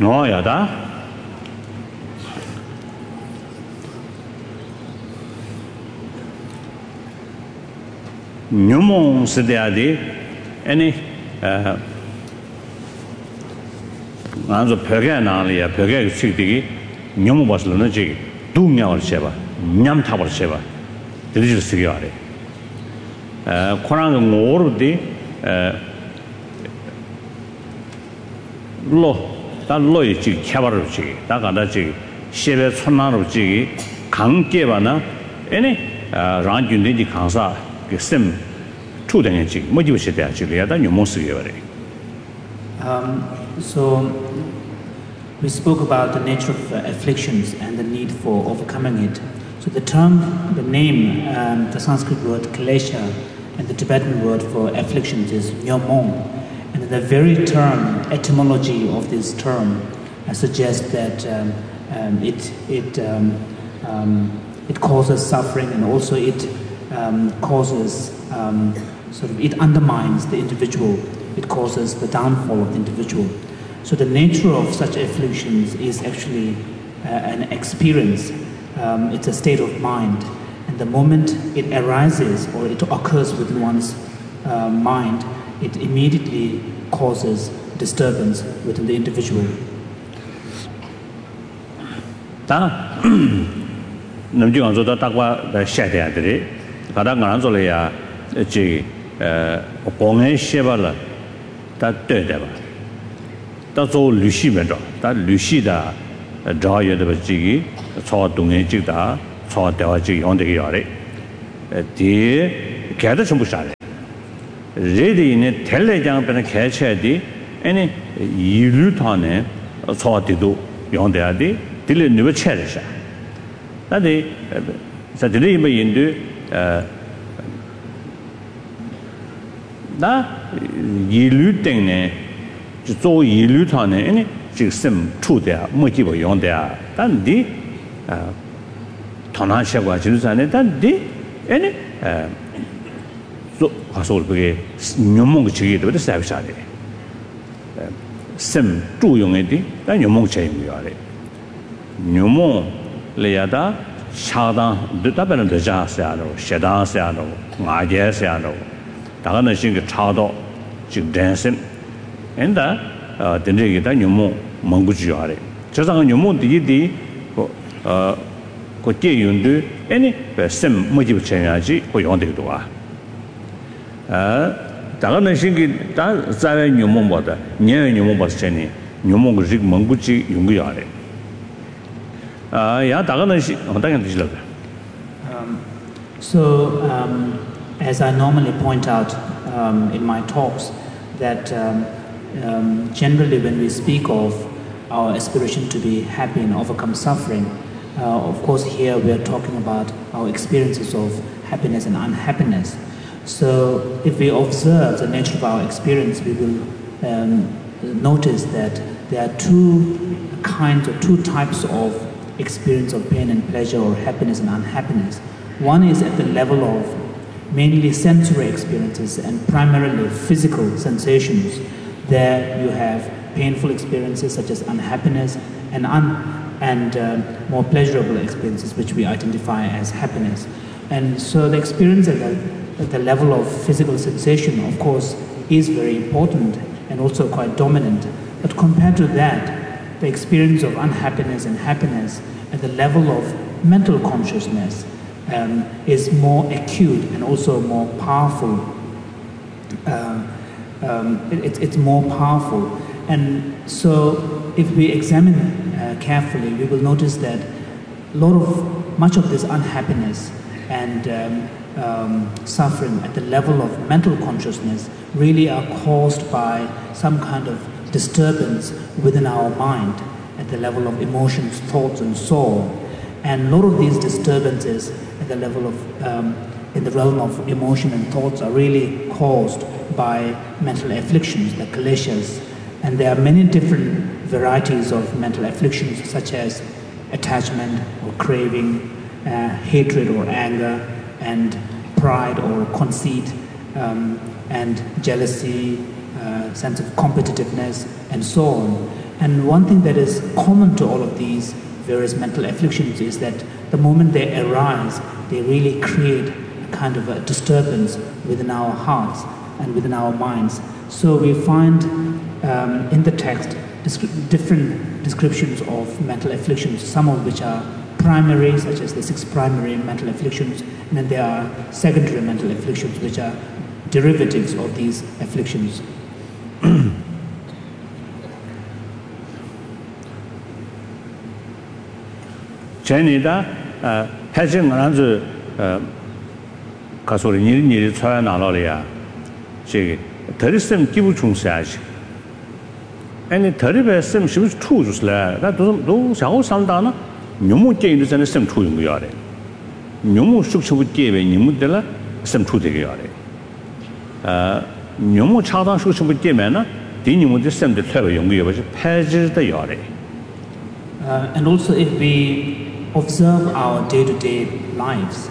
No, yada. Nyumon Sidiadi, any Anzo Perganalia, Perga Chitigi, Nyumu was Lunaji, Dumia or Sheva, Nyam Tower Sheva, the digital Sigari. Korang Mordi Lo. 다 로이지 캐바르지 다가다지 셰베 촌나로지 강계바나 에네 란준데지 강사 그셈 투den지 모티베시대야지리야다 뉴모스게버리 So we spoke about the nature of afflictions and the need for overcoming it. So the term, the name, the Sanskrit word klesha and the Tibetan word for afflictions is nyomon. And the very term, etymology of this term, suggests that it causes suffering, and also it causes it undermines the individual. It causes the downfall of the individual. So the nature of such afflictions is actually an experience. It's a state of mind, and the moment it arises or it occurs within one's mind, it immediately causes disturbance within the individual. 다 남중앙조 다 딱과 샤대야들이 가당 안솔이야 지 공연 셰발라 다 되대바 다조 루시면도 다 루시다 자여의 지기 초동의 지다 초대와지 온데기 요래 디 개도 전부 샤래 레디네 텔레장변의 개체디 아니 이루탄에 소화디도 용대야디 딜레 누베 체르샤 나디 사들이 뭐 인도 나 이루땡네 저 이루탄에 아니 지금 투대야 뭐지고 용대야 단디 터나샤고 지루산에 단디 아니 가서 그게 녀몽 지기도 사비사래 셈 주용에디 다 녀몽 체임이야래 녀몽 레야다 샤다 드다변은 되자세야로 셰다세야로 마제세야로 다가는 신게 차도 지금 댄슨 엔다 된제기다 녀몽 멍구지야래 저상은 녀몽 디디 그 제윤도 아니 셈 뭐지 붙여야지 그 용되기도 와 다가는 신기 다 자외 녀몽보다 녀의 녀몽보다니 녀몽을 지금 멍구지 용기야래 야 다가는 시 당연히 되실까 So as I normally point out in my talks that generally when we speak of our aspiration to be happy and overcome suffering, of course here we are talking about our experiences of happiness and unhappiness. So if we observe the nature of our experience, we will notice that there are two types of experience of pain and pleasure, or happiness and unhappiness. One is at the level of mainly sensory experiences and primarily physical sensations. There you have painful experiences such as unhappiness and more pleasurable experiences which we identify as happiness. And so the experience at the level of physical sensation, of course, is very important and also quite dominant. But compared to that, the experience of unhappiness and happiness at the level of mental consciousness is more acute and also more powerful. It's more powerful. And so if we examine carefully, we will notice that much of this unhappiness and suffering at the level of mental consciousness really are caused by some kind of disturbance within our mind at the level of emotions, thoughts and soul. And a lot of these disturbances at the level of in the realm of emotion and thoughts are really caused by mental afflictions, the kleshas. And there are many different varieties of mental afflictions such as attachment or craving, hatred or anger, and pride or conceit, and jealousy, sense of competitiveness, and so on. And one thing that is common to all of these various mental afflictions is that the moment they arise, they really create a kind of a disturbance within our hearts and within our minds. So we find in the text different descriptions of mental afflictions, some of which are primary, such as the 6 primary mental afflictions, and then there are secondary mental afflictions, which are derivatives of these afflictions. Chinese Hajing Ranzu Kasuri Niri Nalolia, she there is some Kibu Chung Sash. And the terrible same she was true to slay that those Shao Sandana, Numu gained the same true in the yard. Numu structure would give a Numudella, some true the yard. Numu Chada structure would give manna, dealing with the same the travel young year, which pages the yard. And also, if we observe our day-to-day lives,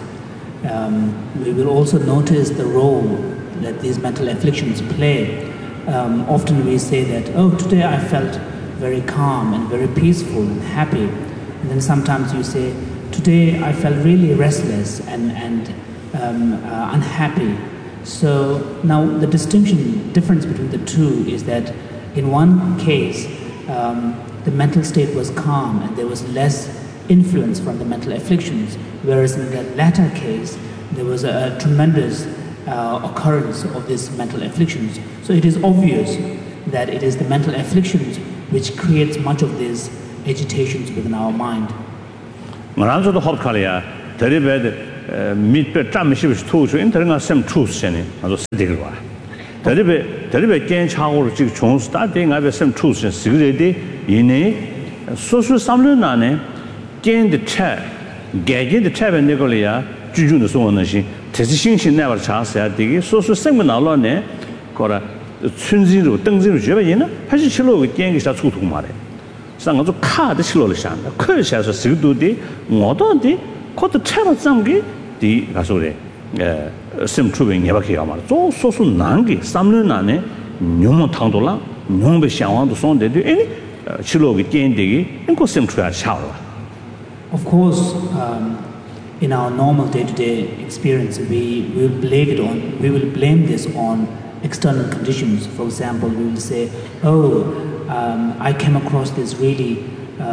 we will also notice the role that these mental afflictions play. Often we say that, oh, today I felt very calm and very peaceful and happy. And then sometimes you say, today I felt really restless and unhappy. So now the difference between the two is that in one case, the mental state was calm and there was less influence from the mental afflictions, whereas in the latter case, there was a tremendous occurrence of these mental afflictions. So it is obvious that it is the mental afflictions which creates much of these agitations within our mind. Maranzo the Hopkalia, Terribed, meet Tramishish tools, entering us some truths in it, as a Sigua. Terribed gain Chow Chong starting, I have some truths in Sigurity, in a social Samlunane, gain the chair, gagging the chair and Nicolia, Jujun the Sonashi. She never charged at the social segment alone, got a Tsunziro, Dengziro, Jevina, Pachilo with Yangish at Tutumare. Sang of the car, the Shilolishan, the curse as a Sigudi, Mododi, caught the Channel Zangi, the Gasore, Sim Trubing Yabaki, so social Nangi, Samlunane, Numo Tandola, Numbe Shawan, the son, they do any Chilo with Yendi, and go Sim Tria Shower. Of course, in our normal day-to-day experience, we will blame this on external conditions. For example, we will say, "Oh, I came across this really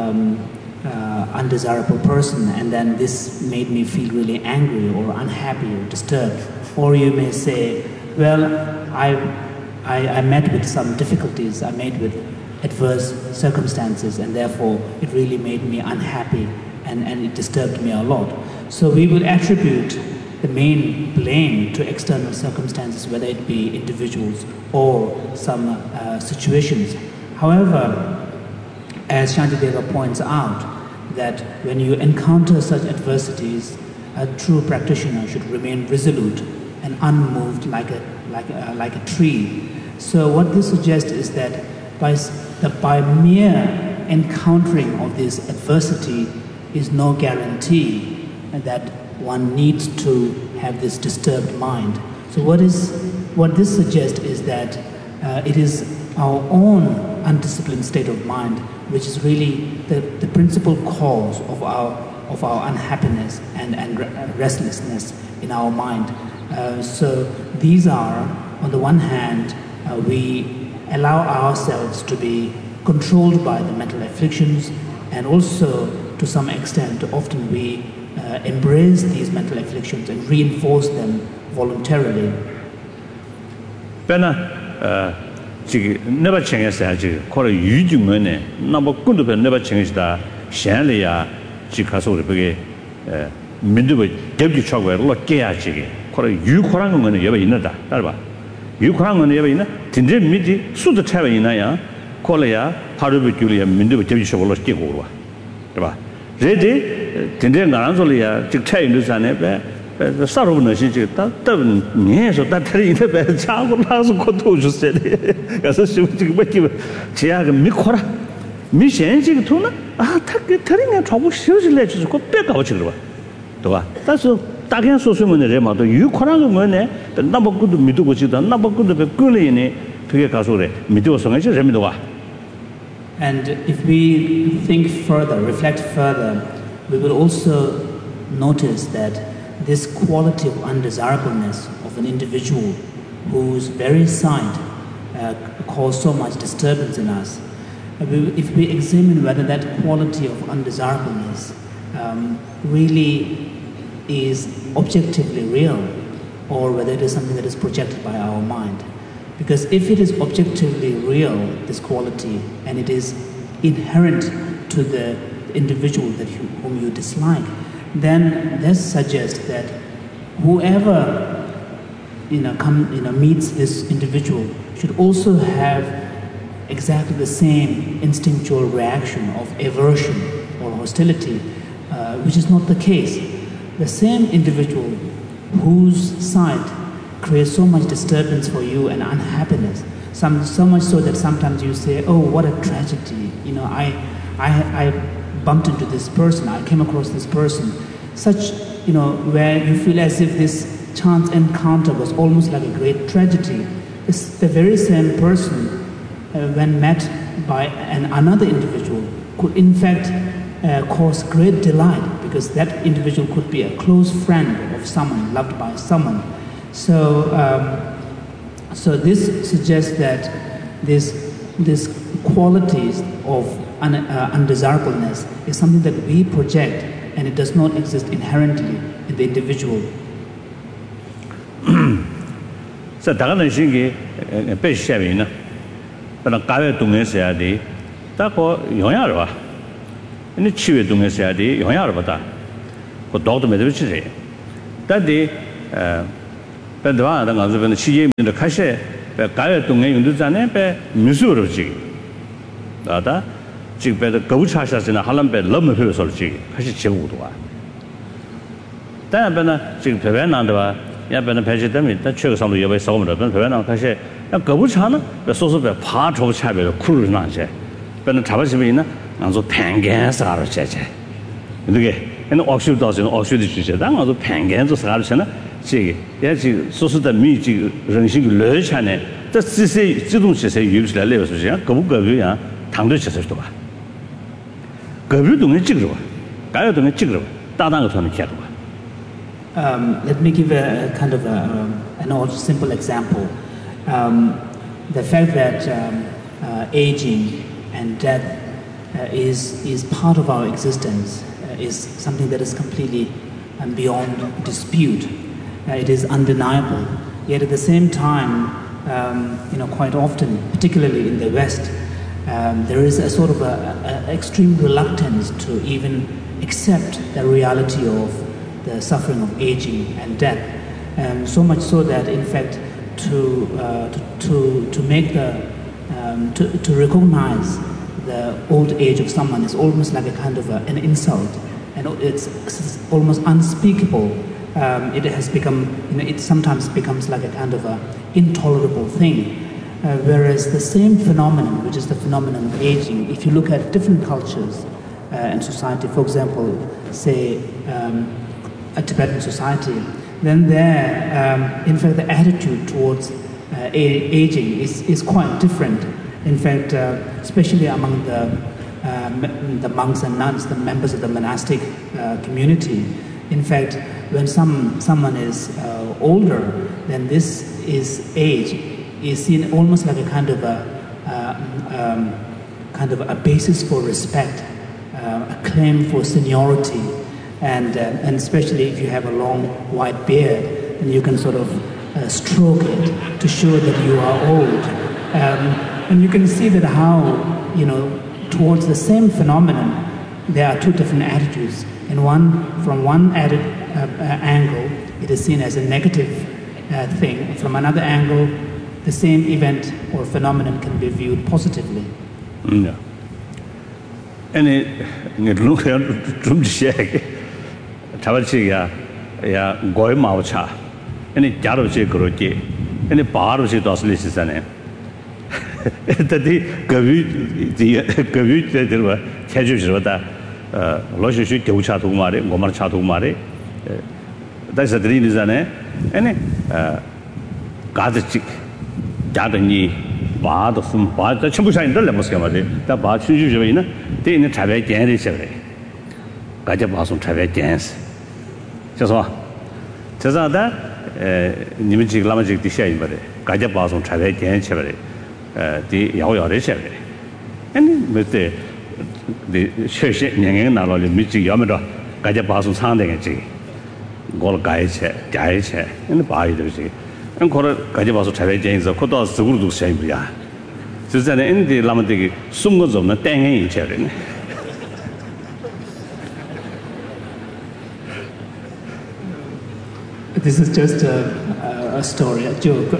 undesirable person, and then this made me feel really angry or unhappy or disturbed." Or you may say, "Well, I met with some difficulties. I met with adverse circumstances, and therefore it really made me unhappy, and it disturbed me a lot." So we will attribute the main blame to external circumstances, whether it be individuals or some situations. However, as Shantideva points out, that when you encounter such adversities, a true practitioner should remain resolute and unmoved like a tree. So what this suggests is that by mere encountering of this adversity is no guarantee that one needs to have this disturbed mind. So what this suggests is that it is our own undisciplined state of mind which is really the principal cause of our unhappiness and restlessness in our mind. So these are, on the one hand, we allow ourselves to be controlled by the mental afflictions, and also to some extent often we embrace these mental afflictions and reinforce them voluntarily. Never change as call a huge money, number good of never change the Shanlia, Chicaso, Midway, Deputy Chogway, Lot Gay, call a Ukraine money ever in that. Ukraine money ever in it, Tindre Midi, Suit the Tavanaya, Colea, Parabiculia, Midway, Deputy Chogway, Gigova. Ready, Tindre Naranzolia, Chicago, the Sarona, yes, of that three in the bed, child has got to say, as a shooting with you, Chiaga Mikora, Mishan Tuna, telling a trouble, seriously, let's go back out children. That's a Tagan social money, the Ukraine money, the number good Miduchi, the number good of a Gulini, 그게 가서래 미도 성에서 재미도와. And if we think further, reflect further, we will also notice that this quality of undesirableness of an individual whose very sight cause so much disturbance in us, if we examine whether that quality of undesirableness really is objectively real or whether it is something that is projected by our mind. Because if it is objectively real, this quality, and it is inherent to the individual whom you dislike, then this suggests that whoever meets this individual should also have exactly the same instinctual reaction of aversion or hostility, which is not the case. The same individual whose sight creates so much disturbance for you and unhappiness, so much so that sometimes you say, oh, what a tragedy, I bumped into this person, I came across this person, such, where you feel as if this chance encounter was almost like a great tragedy. It's the very same person, when met by another individual, could in fact cause great delight, because that individual could be a close friend of someone, loved by someone. So this suggests that this qualities of undesirableness is something that we project, and it does not exist inherently in the individual. So, 다가는 신기 배시하면은 그런 가외 동에서 해야 돼. 다고 영향을 봐. 근데 치외 동에서 해야 돼. 영향을 받아. 그 도도 매들 치지. 근데 배도와 나 가서 배는 시제민들 가시 가외 동에 용도잖아요. 배 미수로지. 나다 지금 배도 거부차샤스나 할람배 너무 필요설지. 가시 제고도 와. 다음에는 지금 배배난데와 야배는 배제되면 다 최고상도 여배 싸움을 하면 배배난 가시 거부차는 소소배 파초 차배로 쿨을 나제. 배는 잡아지면 있나? 안서 팽개사로 제제. 이게 는 억슈도서 억슈도 주제다. 안서 팽개서 사르잖아. 지 야지 소소的密集人性热chan에这这些自动这些有起来了是这样各不各别呀躺着吃是吧各别东西记着吧该有东西记着吧大胆个说你看着吧 Let me give a kind of an old simple example. The fact that aging and death is part of our existence is something that is completely beyond dispute. It is undeniable. Yet at the same time, quite often, particularly in the West, there is a sort of a extreme reluctance to even accept the reality of the suffering of aging and death, so much so that, in fact, to make to recognize the old age of someone is almost like a kind of an insult, and it's almost unspeakable. It has become, it sometimes becomes like a kind of a intolerable thing. Whereas the same phenomenon, which is the phenomenon of aging, if you look at different cultures and society, for example, say a Tibetan society, then there, in fact, the attitude towards aging is quite different. In fact, especially among the monks and nuns, the members of the monastic community, in fact, when someone is older, then this age is seen almost like a kind of a basis for respect, a claim for seniority, and especially if you have a long white beard, then you can sort of stroke it to show that you are old, and you can see that how towards the same phenomenon there are two different attitudes. From one angle, it is seen as a negative thing. From another angle, the same event or phenomenon can be viewed positively. Yeah. And it looks like shake. Tabachiya, ya goy maucha. And it jaroche groke. And it baroche doslisane. The Gavu, there were casuals. Loshi Gaucha to Mare, Gomarcha to Mare. That's a dream, is an Gazichik. 자든지 바도 숨 바도 전부 사인들 레모스가 말이 다 바추 주주이나 대는 차별 견이 있어요. 가자 방송 차별 견스. 그래서 저자다你们几个那么几个底下一个的，大家把从拆开点起来的，的要的起来的，没得的确实年轻人拿了的没几要么着，大家把从厂的个这，我了改一切，改一切，那把一东西，可能大家把从拆开点子，可到自古都先不呀，就在那的那么这个送个走那单人一切的呢。 This is just a story, a joke.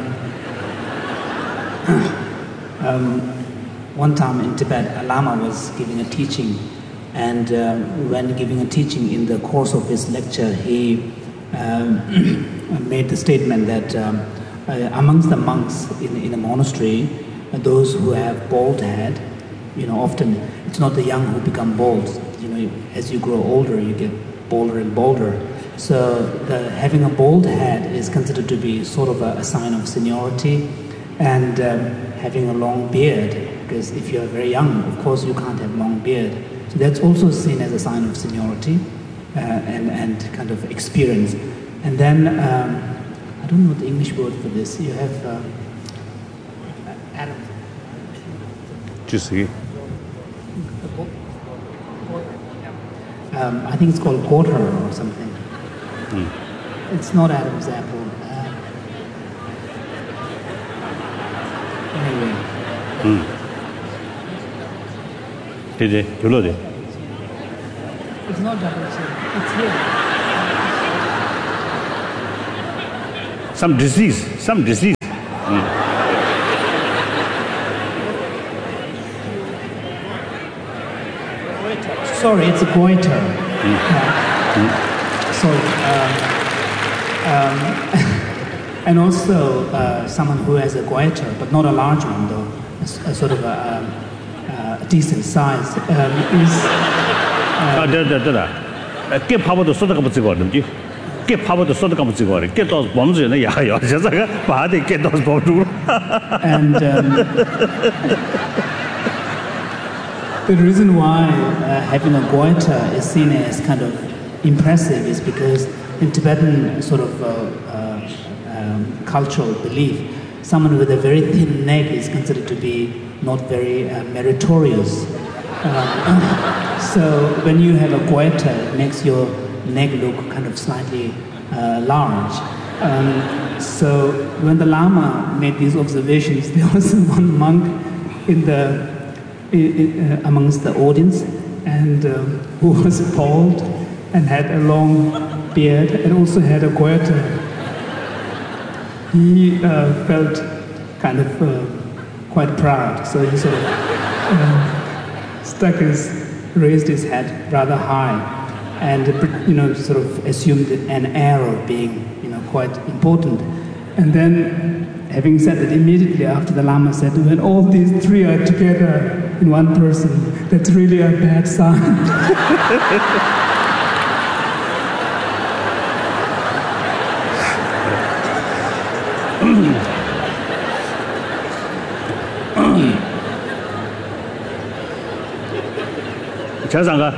One time in Tibet, a Lama was giving a teaching, and when giving a teaching in the course of his lecture, he made the statement that amongst the monks in a monastery, those who have bald head, often it's not the young who become bald. As you grow older, you get bolder and bolder. So having a bald head is considered to be sort of a sign of seniority, and having a long beard, because if you're very young, of course you can't have long beard. So that's also seen as a sign of seniority and kind of experience. And then, I don't know the English word for this, you have Adam. Just here. I think it's called quarter or something. It's not Adam's apple. Anyway. It's not double chin. It's here. Some disease. Sorry, it's a goiter. And also someone who has a goiter, but not a large one though, a sort of a decent size, is... Get power to sort of the get power to sort of the get those bombs in the yard, just like a party, get those bombs. And the reason why having a goiter is seen as kind of impressive is because in Tibetan sort of cultural belief, someone with a very thin neck is considered to be not very meritorious. So when you have a goiter, it makes your neck look kind of slightly large. So when the Lama made these observations, there was one monk amongst the audience, and who was bald and had a long beard and also had a goiter. He felt kind of quite proud, so he sort of raised his head rather high, and sort of assumed an air of being quite important. And then, having said that, immediately after the Lama said, when all these three are together in one person, that's really a bad sign. 자상가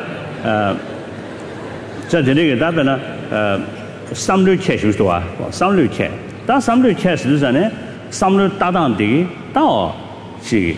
자 되게 답변은 삼류 캐슈도 와 삼류 캐 다 삼류 캐스 전에 삼류 따당되기 다시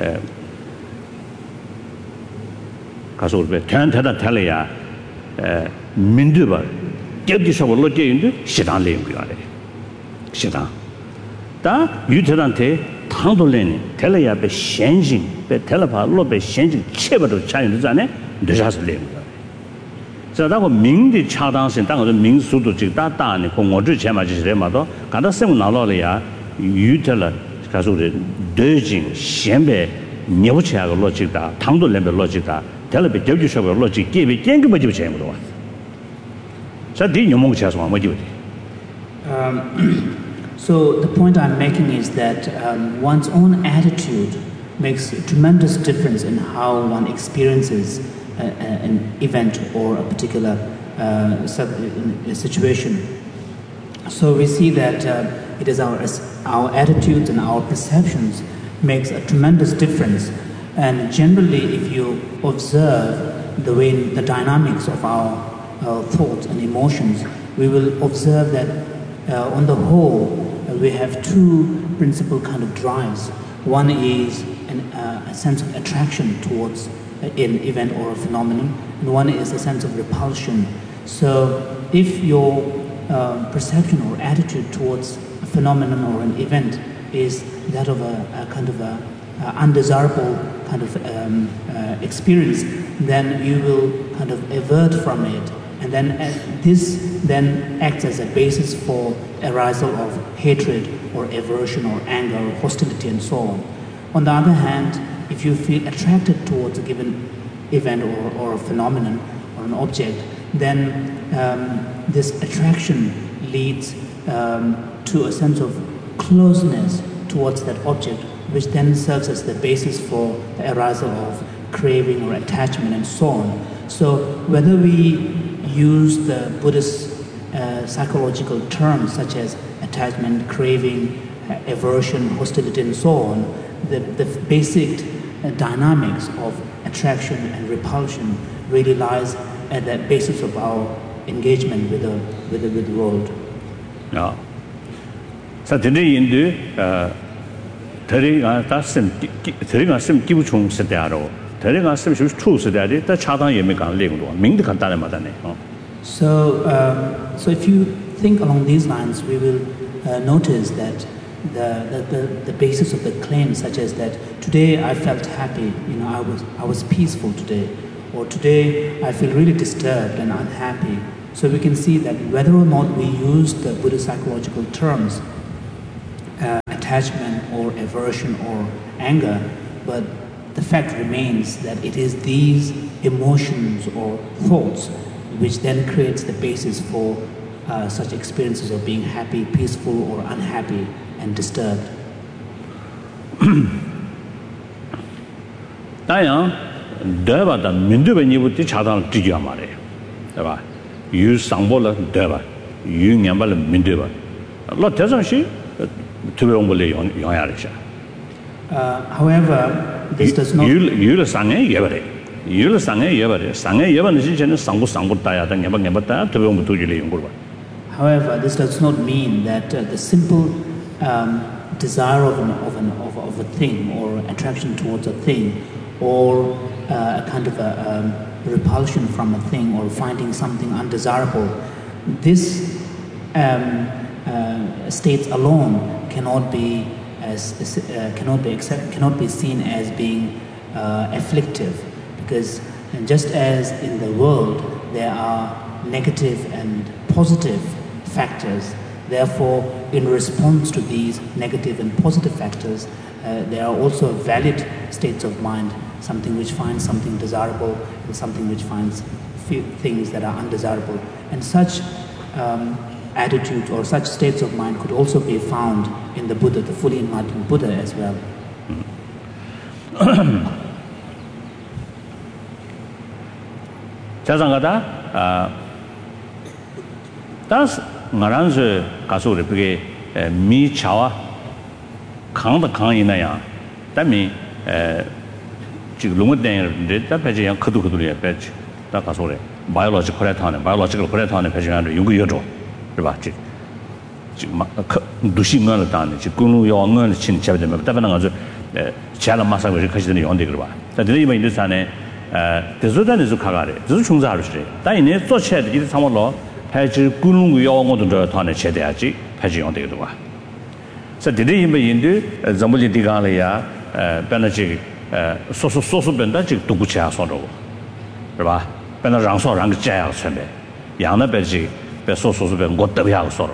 가서 우리 전태다 탈래야 민두바 겹기서로 제인도 시당 내용이야 시당 다 유태한테 당돌래니 탈래야 배 현신 배 텔레파로 배 현신 체버도 차이는 전에 늦어서 내용이야 자다고 민디 차당신 당은 민수도 지금 다다니 공원주 제마지래마도 간다 생각 나로래야 유태라 가서 우리 대진 현배 녀부치하고 로직다 당돌래배 로직다 텔레비 겹기서로 로직 개비 땡기 뭐지 제모도 와 자디 녀몽 차서 뭐지 So the point I'm making is that one's own attitude makes a tremendous difference in how one experiences an event or a particular situation. So we see that it is our attitudes and our perceptions makes a tremendous difference. And generally, if you observe the dynamics of our thoughts and emotions, we will observe that on the whole, we have two principal kind of drives. One is a sense of attraction towards an event or a phenomenon, and one is a sense of repulsion. So if your perception or attitude towards a phenomenon or an event is that of a kind of a undesirable kind of experience, then you will kind of avert from it, and then this then acts as a basis for arisal of hatred or aversion or anger or hostility and so on. On the other hand, if you feel attracted towards a given event or a phenomenon or an object, then this attraction leads to a sense of closeness towards that object, which then serves as the basis for the arisal of craving or attachment and so on. So whether we use the Buddhist psychological terms such as attachment, craving, aversion, hostility and so on, the basic dynamics of attraction and repulsion really lies at the basis of our engagement with the world. Yeah. So today in the sim 기부총 세대로 대리가 sim 수 세대에 다 차단 예매가 내고도 명도 간단히 말하네. So if you think along these lines, we will notice that the basis of the claim, such as that today I felt happy, I was peaceful today, or today I feel really disturbed and unhappy. So we can see that whether or not we use the Buddhist psychological terms, attachment or aversion or anger, but the fact remains that it is these emotions or thoughts which then creates the basis for such experiences of being happy, peaceful or unhappy and disturbed. 다양 대바다 민두베니부터 차단 지기야 말이에요. 봐. 유 상보라 대바. 유 냠발 민두바. 로 대상시 투병벌에 영향이죠. However, this does not 유 상에 예버래. 유 상에 예버래. 상에 예버는 시전에 상부 따야 다 냠바 투병부터 줄이 연구를 봐. However, this does not mean that the simple desire of a thing or attraction towards a thing or a kind of a repulsion from a thing or finding something undesirable, this states alone cannot be seen as being afflictive, because just as in the world there are negative and positive factors, therefore in response to these negative and positive factors, there are also valid states of mind, something which finds something desirable and something which finds things that are undesirable. And such attitudes or such states of mind could also be found in the Buddha, the fully enlightened Buddha as well. 자상하다. 다스 나란스 가서 그게 미차와 강도 강이나야. 담이 지금 롱어땡을 다 배제한 그도그도리에 배제. 다 가서 그래. 바이올로지컬 코레타는 배제하는 연구 여조. 그봐. 지금 막 두신을 다는 지금 군루 영어를 진짜 되면 답변은 아주 잘 마사고 가시는 연대 그러 봐. 자, 드리면 인도산에 대소단에서 가가래. 대소 충사를 해. 다이네做起来 이 상황로 패지 군루 영어도 저 단에 제대하지. 패지 연대 그러 봐. 자, 드리면 인도 전부지 디가래야 변하지 소소변다 지금 두구치야 소로. 그봐. 변하 랑소랑 그 자야 선배. 양나 배지 소소변 것도야 소로.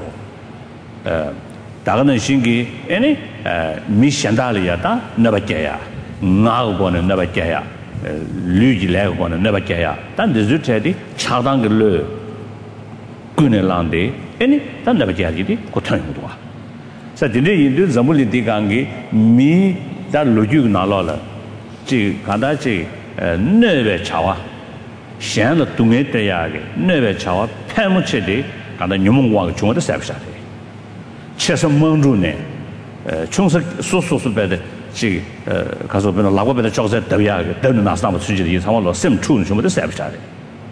다가는 신기 애니 미션달이야다 나바께야 나고는 나바께야 류지래고는 나바께야 단 디즈테디 차당글로 꾸네란데 애니 단 나바께야디 고탄이도와 사딘데 인도 잠불리 디강기 미다 로주 나라라 지 가다지 네베 차와 샹의 동에 때야게 네베 차와 패무체디 가다 녀몽과 중어도 삽샤데 切实蒙住呢，穷是说白的，这可是别人哪个别的教材都要个，都能拿上不出去的，他们老什么处全部都塞不下来。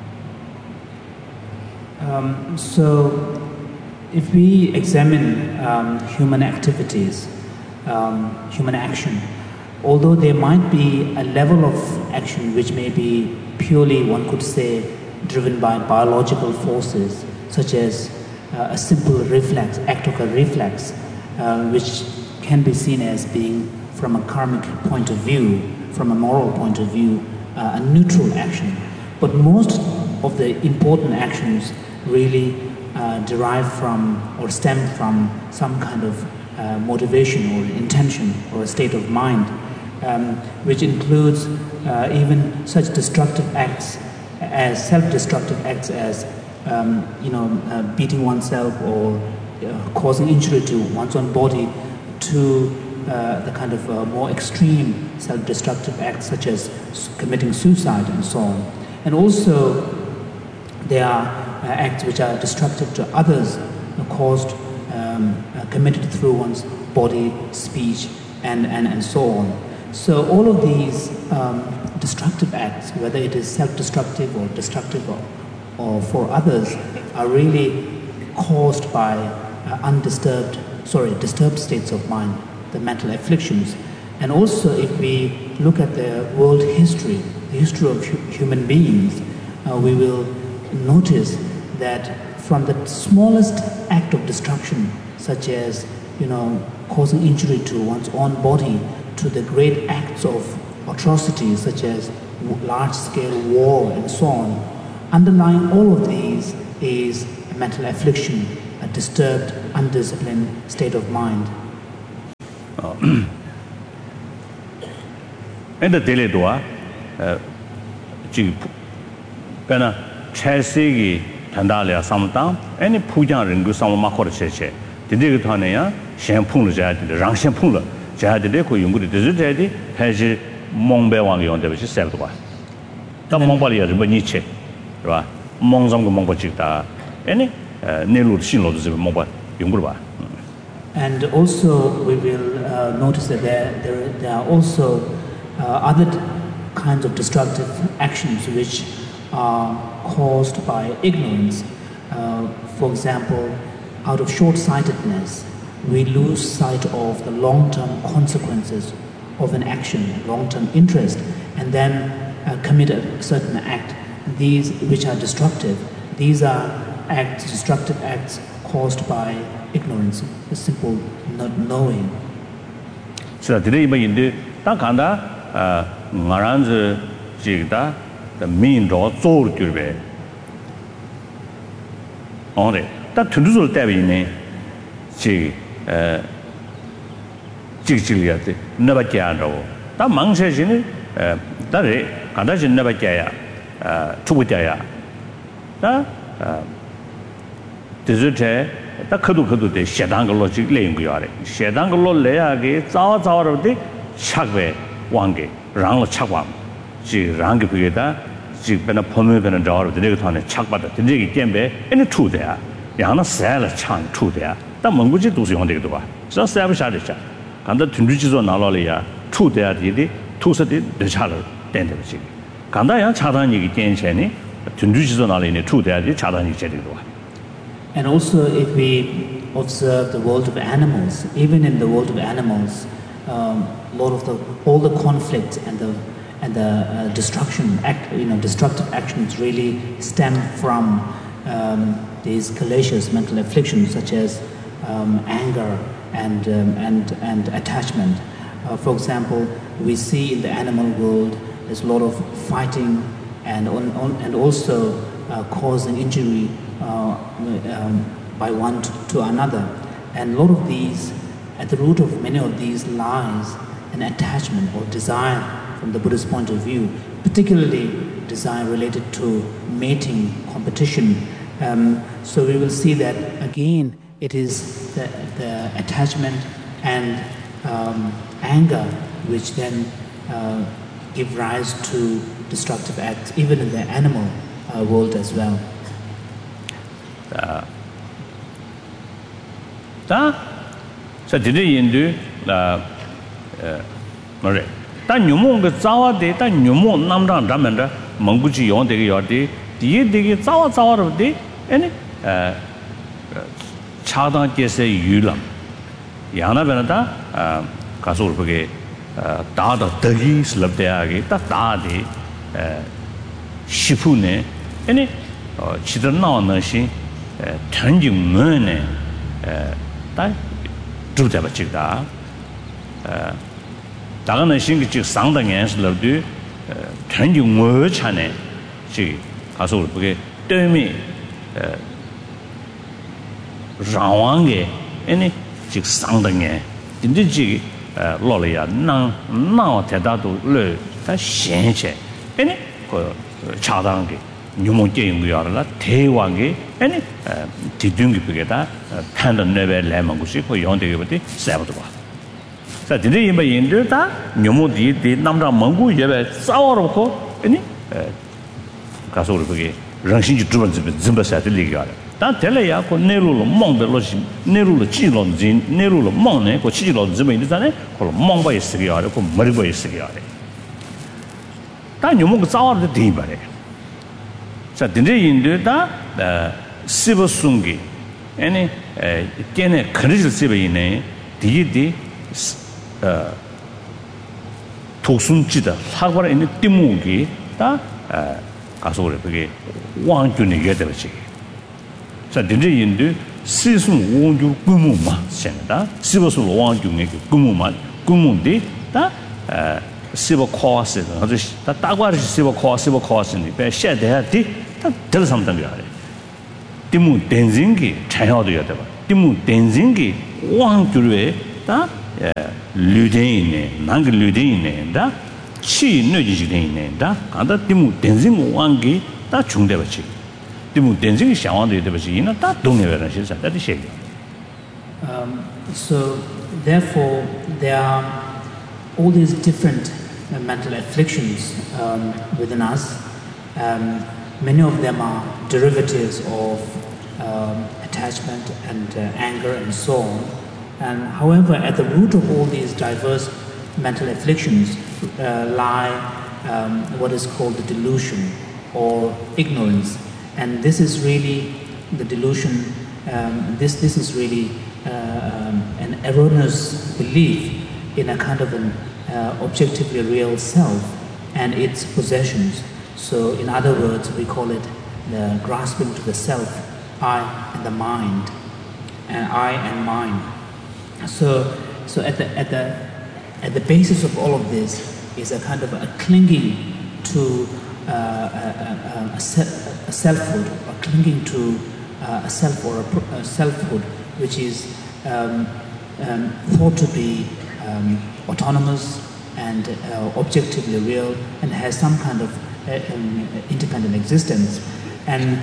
So, if we examine human activities, human action, although there might be a level of action which may be purely, one could say, driven by biological forces, such as a simple reflex, act of a reflex, which can be seen as being, from a karmic point of view, from a moral point of view, a neutral action. But most of the important actions really derive from or stem from some kind of motivation or intention or a state of mind, which includes even such destructive acts as self-destructive acts as beating oneself or causing injury to one's own body, to the kind of more extreme self-destructive acts such as committing suicide and so on. And also there are acts which are destructive to others, committed through one's body, speech, and so on. So all of these destructive acts, whether it is self-destructive or destructive or for others, are really caused by disturbed states of mind, the mental afflictions. And also if we look at the world history, the history of human beings, we will notice that from the smallest act of destruction, such as causing injury to one's own body, to the great acts of atrocity such as large-scale war and so on, underlying all of these is a mental affliction, a disturbed, undisciplined state of mind. And the daily doa, Pena Chasigi, Tandalia, Samtam, any Pujan Ringu Samako Cheche, the Digatania, Shampoo, the Rang Shampoo, Jad the Deco, you would desert, has Mongbe Wang on the which is Selva. The Mongolia is Beniche, Mongzong Mongachita, any Nilu Shino is Mobile, Yungurba. And also we will notice that there are also other kinds of destructive actions which are caused by ignorance. For example, out of short-sightedness, we lose sight of the long-term consequences of an action, long-term interest, and then commit a certain act. These which are destructive, these are destructive acts caused by ignorance, a simple not knowing. So today, in the Takanda, Maranz Jigda, the mean draw, Zor Turbe. Only that to do the name, Jigiliat, never Jano. That monk says in it, that is, Kandashin never Jaya, Tubutaya. That desert. The Kudu de Shadangologic Languare. Shadangolo Leage, Zaw of the Chagwe, Wange, Rango Chagwam, G. Rangipida, G. Benapomu and Dor of the Negaton and Chagbata, the Nigi Gembe, and the two there. Yana Sala Chan, two there. The Monguji does on the Dua. So Savage and the Tundichis on Nalolia, two there, two set the Chala, Denderchi. Kandaya Chadani Gencheni, Tundichis on Alini, two there, the Chadani Chedua. And also if we observe the world of animals, even in the world of animals, all the conflicts and the destruction destructive actions really stem from these calacious mental afflictions such as anger and attachment. For example, we see in the animal world there's a lot of fighting and also causing injury by one to another, and a lot of these, at the root of many of these lies an attachment or desire from the Buddhist point of view, particularly desire related to mating, competition. So we will see that again it is the attachment and anger which then give rise to destructive acts, even in the animal world as well. 자 되게 인도 말해 다 녀몽 그 자와데 다 녀몽 남랑 담면다 멍부지 용되게 요데 뒤에 되게 자와르데 아니 차단께서 유람 야나베나다 가서 그게 다다 더기 슬럽대하게 딱 다데 시푸네 아니 지들 나오는 시 전중문에 다 주자버지다 다가는 신기 상당연스럽도 전중문 차네 지 가서 그게 때문에 라왕게 아니 즉 상당에 진짜지 로리야 나나 대다도 르다 신체 아니 그 차단게 뉴몬제 연구하라 대왕게 아니 뒤둥기 비게다 판단 레벨 레망고시 그 용되게부터 세버도 봐. 자, 근데 이마 인도다 뉴모디 남자 몽고 예배 싸워놓고 아니 가서 그게 랑신지 두번 좀버사들 리가 다 될래야 그 내로로 몽벨로시 내로로 지론진 내로로 몽네 그 지론 좀 있잖아요. 그 몽바 있으게 하래 그 머리바 있으게 하래 다 뉴모가 싸워도 돼 봐래. 자, 근데 인도다 시버숭기 아니 걔네 그릇을 세베이네 디디 독순지다 사과라 있는 띠무기 다 가서 그게 왕준이 게되지. 자, 근데 인도 시순 원주 꾸무마 생다 시버수 왕준이 꾸무마 꾸문디 다 시버 코스 아주 다 따과리 시버 코스니 배 셔대야디 다 들삼던 거야. 띠무 댄징기 차야도 여다 봐. 띠무 댄징기 왕주에 다 류대이네 난그 류대이네 다 치 느지지네 다 간다 띠무 댄징 왕기 다 중대버지 띠무 댄징 샤왕도 되버지 이나 다 동네베는 실사 다 시. So therefore there are all these different mental afflictions within us. Many of them are derivatives of attachment and anger and so on. And however, at the root of all these diverse mental afflictions lie what is called the delusion or ignorance. And this is really the delusion, this is really an erroneous belief in a kind of an objectively real self and its possessions. So in other words, we call it the grasping to the self, I and the mind, and I and mine. So at the basis of all of this is a kind of a clinging to a selfhood, or clinging to a self or a selfhood, which is thought to be autonomous and objectively real, and has some kind of independent existence. And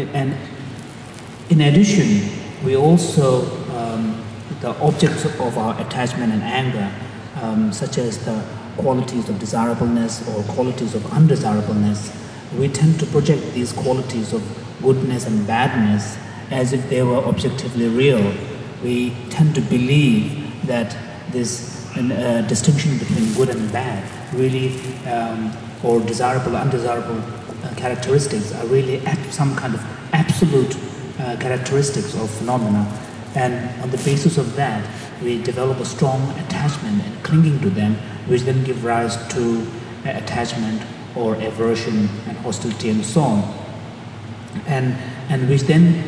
in addition, we also the objects of our attachment and anger, such as the qualities of desirableness or qualities of undesirableness, we tend to project these qualities of goodness and badness as if they were objectively real. We tend to believe that this distinction between good and bad really, or desirable, undesirable characteristics are really some kind of absolute characteristics of phenomena. And on the basis of that, we develop a strong attachment and clinging to them, which then give rise to attachment or aversion and hostility and so on. And which then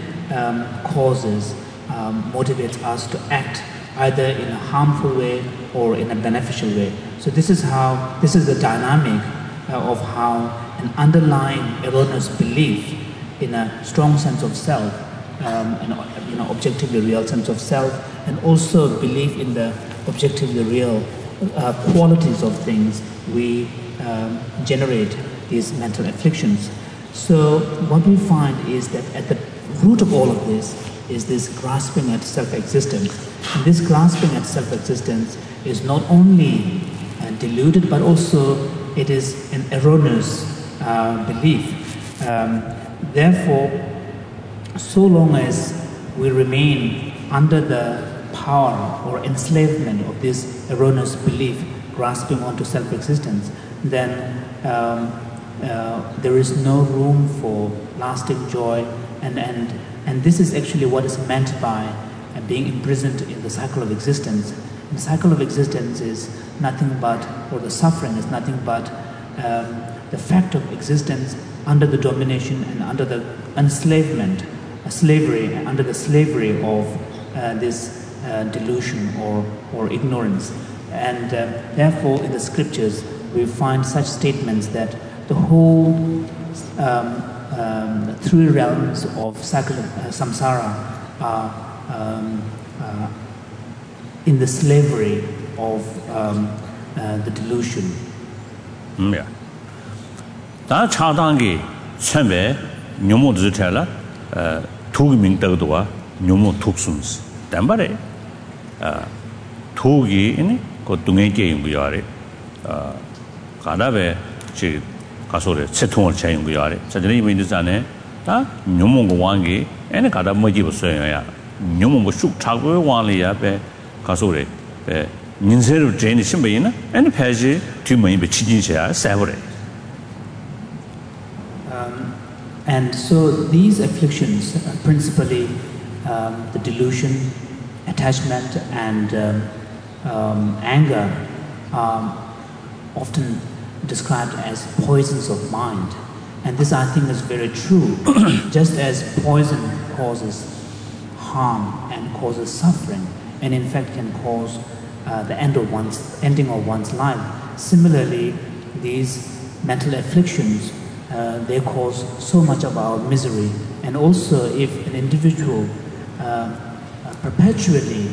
motivates us to act either in a harmful way or in a beneficial way. So this is the dynamic of how an underlying erroneous belief in a strong sense of self, an objectively real sense of self, and also belief in the objectively real qualities of things, we generate these mental afflictions. So what we find is that at the root of all of this is this grasping at self-existence. And this grasping at self-existence is not only deluded, but also it is an erroneous belief. Therefore, so long as we remain under the power or enslavement of this erroneous belief grasping onto self-existence, then there is no room for lasting joy, and this is actually what is meant by being imprisoned in the cycle of existence. And the cycle of existence is nothing but, or the suffering is nothing but the fact of existence under the domination and under the enslavement, slavery, under the slavery of this delusion or ignorance. And therefore in the scriptures we find such statements that the whole three realms of cycle of samsara are in the slavery of the delusion. Yeah. 다 차단기 처음에 묘모 드텔라 투기민 더도와 묘모 톡순스 담바레 투기 이니 그 동행계 연구야래 가다베 지 가소래 채통을 차 연구야래 자들이 이민들잖아요 다 묘모고 왕기 애네 가다 뭐지 없어요야 묘모 쑥 차고 왕리야베 가소래 배 인세로 제니 심베이나 애네 패지 뒤머이 배 치진셔야 세버래. And so these afflictions, principally the delusion, attachment, and anger, are often described as poisons of mind. And this, I think, is very true. Just as poison causes harm and causes suffering, and in fact can cause the ending of one's life, similarly, these mental afflictions they cause so much of our misery. And also, if an individual perpetually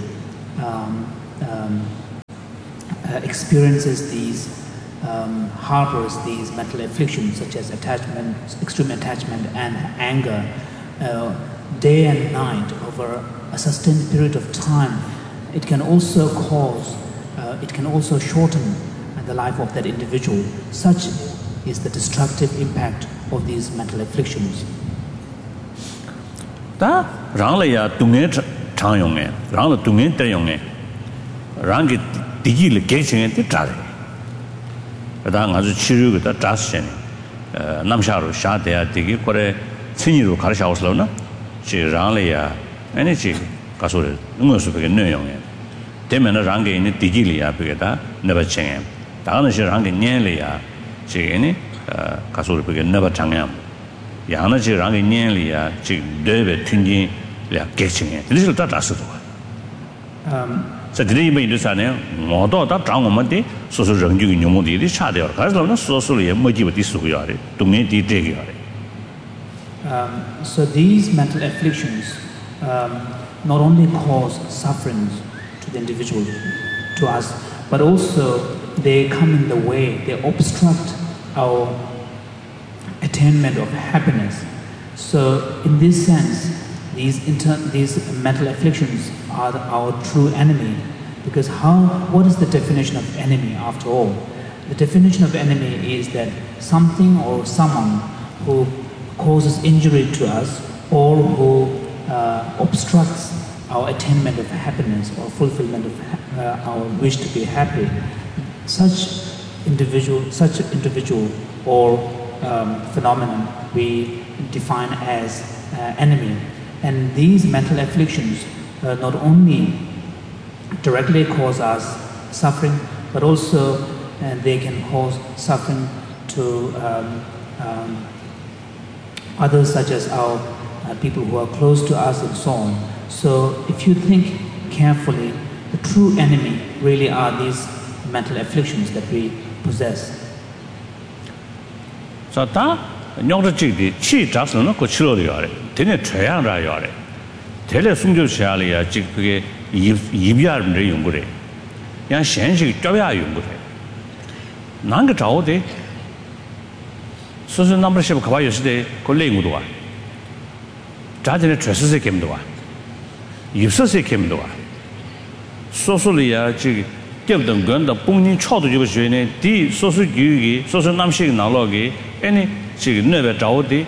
experiences these, harbors these mental afflictions such as attachment, extreme attachment and anger, day and night over a sustained period of time, it can also shorten the life of that individual. Such is the destructive impact of these mental afflictions. 다 랑라야 둥에 장용에 랑라 둥에 때용에 랑게 디기를 개칭에 뜻자래. 그다음 아주 치료가 자스네. 남샤로 샤대야 디기 거래 친이로 가르쳐서나 지 랑라야 에너지 가소를 응어서 그게 내용에 되면은 랑게 있는 디기리야 그게다 내버칭에 다는 시 랑게 년리야 지게니 가소를 그게 내버 장양 야나 지 랑게 년리야 지 되베 튕긴 야 개칭에 리를 다 다스도 자 드리면 이르사네요 모두 다 장원만데 소소 정규 녀모들이 차대요 그래서 소소를 뭐지도 디스고요 동네 디데기요. So these mental afflictions not only cause sufferings to the individual, to us, but also they come in the way, they obstruct our attainment of happiness. So in this sense, these mental afflictions are our true enemy, because what is the definition of enemy after all? The definition of enemy is that something or someone who causes injury to us or who obstructs our attainment of happiness or fulfillment of our wish to be happy. Such individual or phenomenon we define as enemy. And these mental afflictions not only directly cause us suffering, but also they can cause suffering to others, such as our people who are close to us and so on. So if you think carefully, the true enemy really are these mental afflictions that we possess. So that nyongda chigdi chi jasno no ko chilo yare tene chayang ra yare tele sungjo chali ya chig pge yibya re yongure yang shen shi jya yongure nang ga zhao de so so number ship ka ba yo de ko le ngu do wa zha de chue se kem do wa yipse se kem do wa so so li ya chig gyab dang gan da bong ning chao de ji ge xue ne di so so yu gi so so nam shi na lo ge any 这个那边找的，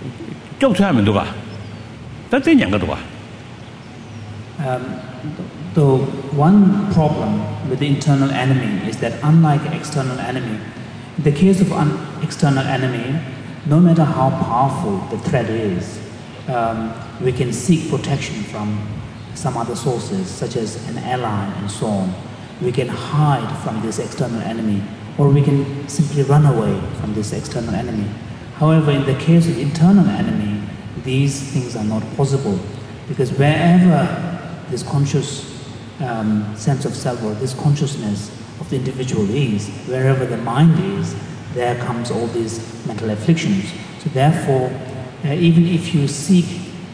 交出来没多吧？但这两个多吧？ So one problem with the internal enemy is that unlike external enemy, in the case of an external enemy, no matter how powerful the threat is, we can seek protection from some other sources, such as an ally and so on. We can hide from this external enemy, or we can simply run away from this external enemy. However, in the case of internal enemy, these things are not possible, because wherever this conscious sense of self or this consciousness of the individual is, wherever the mind is, there comes all these mental afflictions. So therefore, even if you seek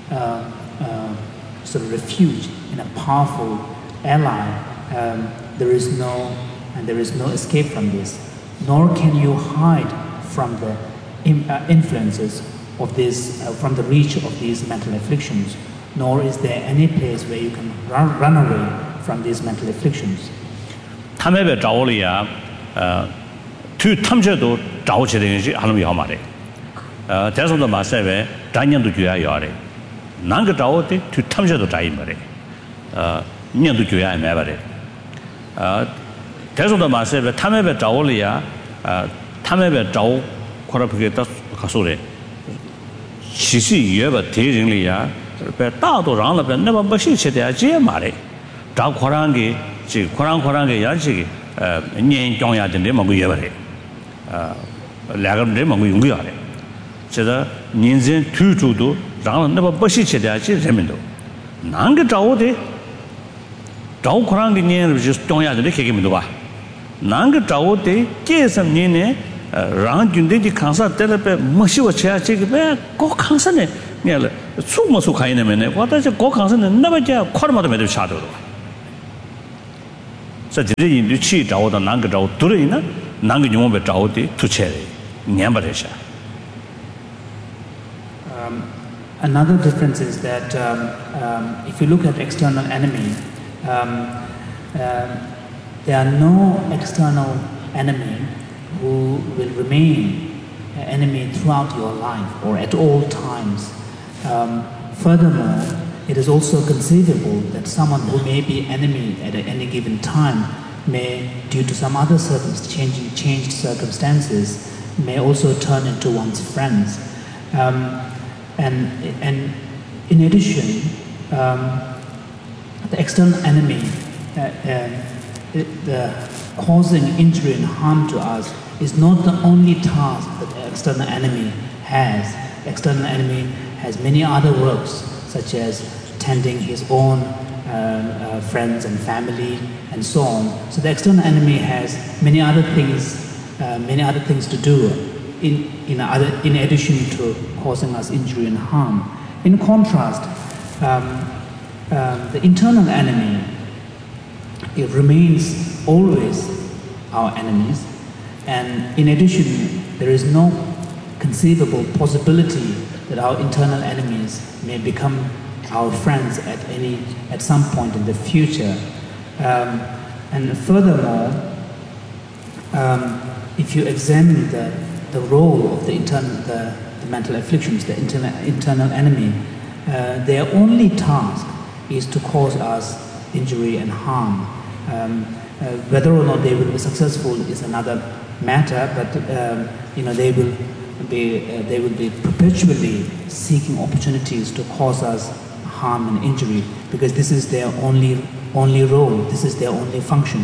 sort of refuge in a powerful ally, there is no escape from this, nor can you hide from the influences of this, from the reach of these mental afflictions, nor is there any place where you can run away from these mental afflictions. 他们被找了呀，去他们这都找起来是还能要嘛的，再说的嘛是为咱年都就要的，哪个找的去他们这都找一嘛的，年都就要买吧的，再说的嘛是为他们被找了呀，他们被找，或者不给他说的，其实也不敌人里呀，被大多让了被那么不兴趣的这嘛的。 找扩张给这扩张给也这个年中亚的那么个月吧的，两个人么个用个的，这个年人推出都让那么不稀奇的这人们都，哪个找的？找扩张的年就是中亚的那开个么多吧？哪个找的？这什么年呢？让军队的抗杀得了被没修起来，这个被搞抗杀呢，你了，出没出看见没呢？我但是搞抗杀呢，那么叫快了嘛都没得下头了。 这这印度去找到哪个找多了呢？哪个用我们找的出去的，年不这些。 Another difference is that if you look at external enemy, there are no external enemy who will remain an enemy throughout your life or at all times. Furthermore, it is also conceivable that someone who may be enemy at any given time may, due to some other changed circumstances, may also turn into one's friends. And in addition, the external enemy, the causing injury and harm to us is not the only task that the external enemy has. The external enemy has many other works, such as tending his own friends and family and so on. So the external enemy has many other things to do in addition to causing us injury and harm. In contrast, the internal enemy, it remains always our enemies, and in addition, there is no conceivable possibility that our internal enemies may become our friends at some point in the future. And furthermore, if you examine the role of the mental afflictions, the internal enemy, their only task is to cause us injury and harm. Whether or not they will be successful is another matter, but they will be perpetually seeking opportunities to cause us harm and injury, because this is their only role, this is their only function.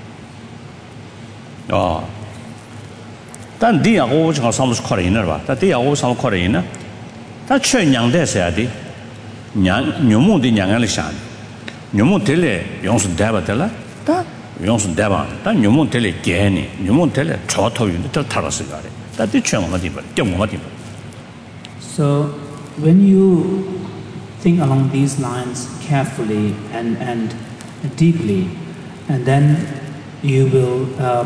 但第二个我讲上面是靠人了吧？但第二个上面靠人呢，他缺娘的啥的，娘母的娘来想，娘母得来用是带不得了，但用是带吧，但娘母得来给你，娘母得来超头用的都他了是个的，但对缺我们地方，对我们地方。 So when you think along these lines carefully and deeply, and then you will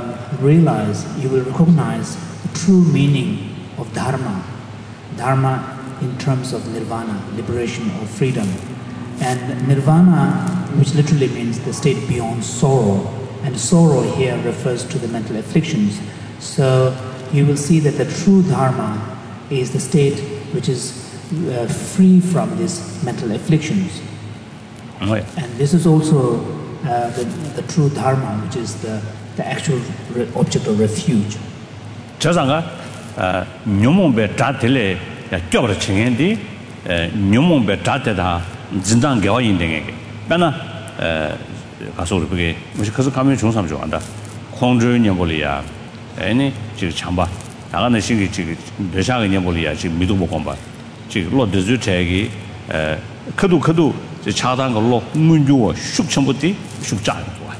recognize the true meaning of dharma. Dharma in terms of nirvana, liberation or freedom. And nirvana, which literally means the state beyond sorrow, and sorrow here refers to the mental afflictions. So you will see that the true dharma is the state which is free from these mental afflictions. And this is also the true dharma, which is the actual object of refuge. 저상가 뇽몽베 다텔레 껴버 칭엔디 뇽몽베 다테다 진단 개화인데게 빼나 가서 그게 무슨 그래서 가면 중삼 좋아한다. 공주년볼이야. 아니 지금 참바 나가는 신기 지금 대상의 년볼이야. 지금 미도 못 건바. 지금 로드즈 태기 크도 차단 걸로 문주어 숙천부터 숙자 좋아.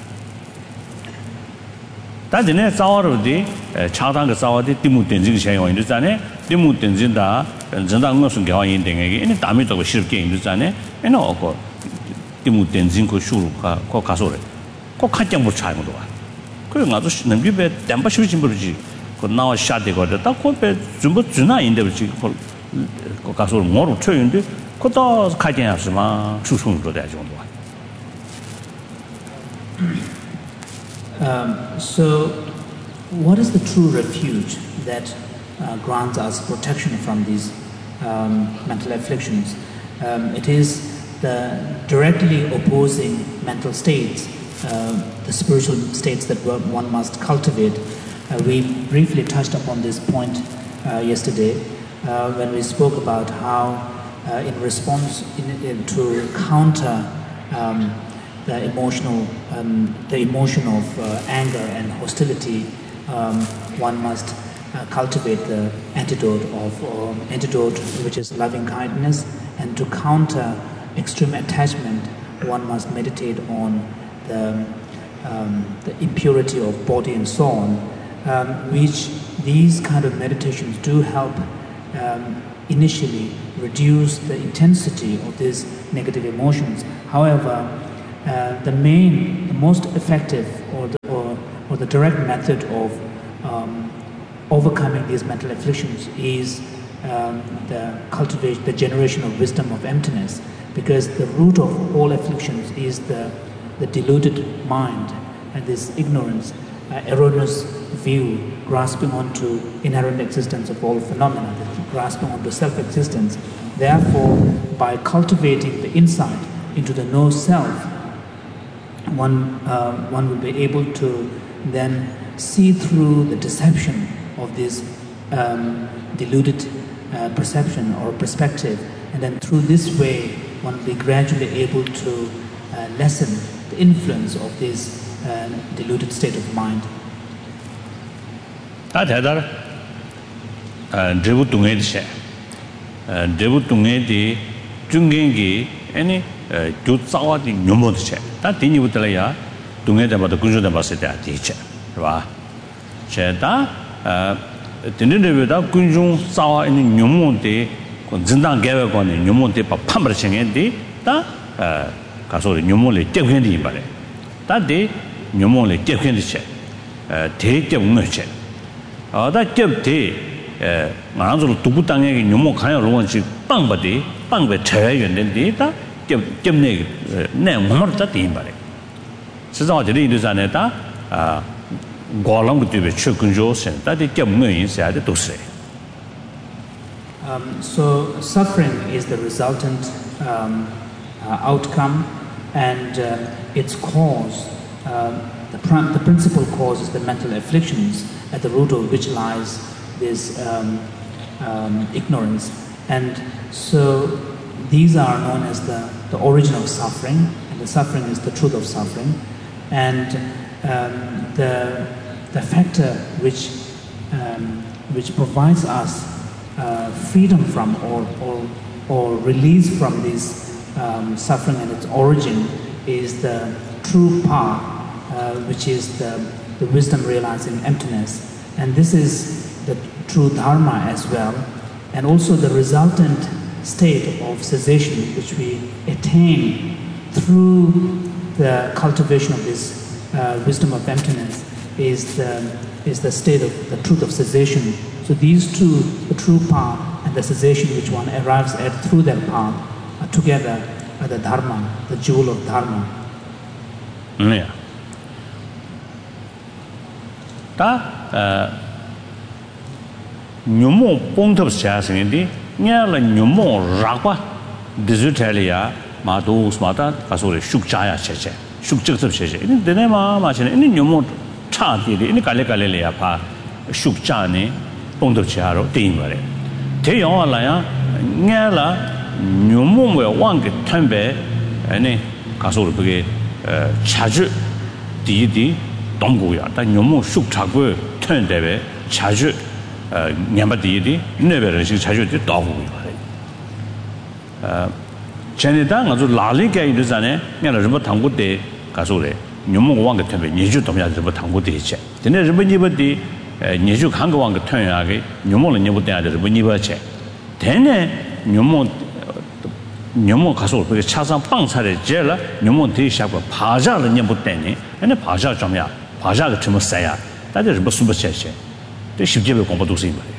다전에 싸워로디 차단 그 싸워디 디무된지 현상 인도잖아요. 디무된진다 전당 무슨 개화인데게 이제 담이 또 쉽게 인도잖아요. 에너 거 디무된진 그 수루가 거 가서래. 꼭 한장 못 차는 거야. 그래 나도 남기배 담바 쉬진 버지. 그 나와 샤데거다. 딱 코페 좀 주나 인데 버지. 그 가서 뭐로 쳐인데 그다 가진하지마 추송도 돼 정도. So, what is the true refuge that grants us protection from these mental afflictions? It is the directly opposing mental states, the spiritual states that one must cultivate. We briefly touched upon this point yesterday when we spoke about how, in response to counter the emotion of anger and hostility, one must cultivate the antidote which is loving kindness, and to counter extreme attachment, one must meditate on the impurity of body and so on, which these kind of meditations do help initially reduce the intensity of these negative emotions. However, the most effective or the direct method of overcoming these mental afflictions is the generation of wisdom of emptiness, because the root of all afflictions is the deluded mind and this ignorance, erroneous view, grasping onto inherent existence of all phenomena, grasping onto self-existence. Therefore, by cultivating the insight into the no-self, one will be able to then see through the deception of this deluded perception or perspective, and then through this way one will be gradually able to lessen the influence of this deluded state of mind. 아니 교사와디 뇽모드체 다 디니부터야 동해다마다 군주다 봤을 때 아디체 봐 제다 드는데보다 군중 싸와 있는 뇽모데 진단 개발관의 뇽모데 판버싱인데 다 가서 뇽모를 떼견이 말해 다데 뇽모를 떼견이체 대대 운명체 다 떼대 나한테로 두부 땅에 뇽모 가야 로원지 빵바디 빵배 제외연된데 다 gemne ne ngomar ta tin bare sizawa de ri sa ne ta golong de be chukunjo sen ta de gemne yin sa de do se. So suffering is the resultant outcome, and its cause, the principal cause is the mental afflictions, at the root of which lies this ignorance. And so these are known as the origin of suffering, and the suffering is the truth of suffering. And the factor which provides us freedom from or release from this suffering and its origin is the true path, which is the wisdom realizing emptiness. And this is the true dharma as well, and also the resultant state of cessation which we attain through the cultivation of this wisdom of emptiness is the state of the truth of cessation. So these two, the true path and the cessation which one arrives at through that path, are together are the dharma, the jewel of dharma. Yeah. Ta nyumo pongtop sia singdi nya la nyumo rakwa dizutalia 마도 스마다 가서 숙자야 셰셰 숙적습 셰셰 이는 되네마 마시네 이는 녀모 차디리 이는 갈래갈래야 파 숙자네 봉덕치하로 되인 거래 대영화라야 녀라 녀모의 왕게 탐배 아니 가서 그게 자주 디디 동고야 但녀모 숙자고 턴대베 자주 냠바디디 네베르 자주 도고야 전에다 아주 라리게 이르잖아요. 내가 좀 당고대 가서래. 녀목 왕게 템에 예주 도면 좀 당고대 있지. 근데 좀 니버디 예주 한거 왕게 템하게 녀목은 녀목대 아들 뭐 니버체. 되네 녀목 가서 그 차상 빵차를 제라 녀목 대시하고 바자를 녀목대니. 근데 바자 좀야. 바자가 좀 써야. 다들 뭐 숨버체체. 또 쉽게 공부도 쓰인 거예요.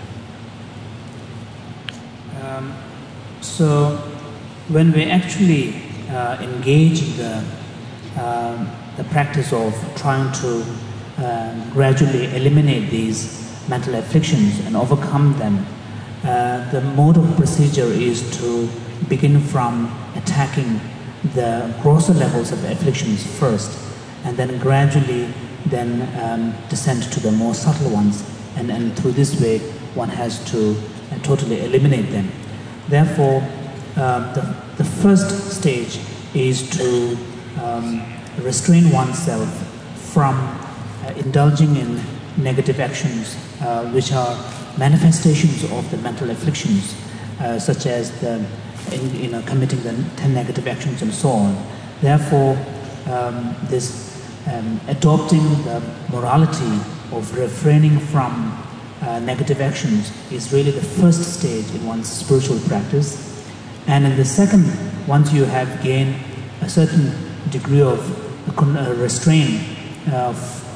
So when we actually engage in the practice of trying to gradually eliminate these mental afflictions and overcome them, the mode of procedure is to begin from attacking the grosser levels of afflictions first, and then gradually descend to the more subtle ones, and through this way one has to totally eliminate them. Therefore, the first stage is to restrain oneself from indulging in negative actions, which are manifestations of the mental afflictions, such as committing the 10 negative actions and so on. Therefore, adopting the morality of refraining from negative actions is really the first stage in one's spiritual practice. And in the second, once you have gained a certain degree of restraint